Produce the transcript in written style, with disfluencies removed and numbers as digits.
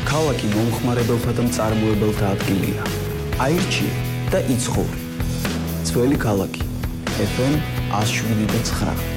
ქალაქი მომხმარებელთა და მწარმოებელთა ადგილია. აირჩიე და იცხოვრი. ძველი ქალაქი FM 107.9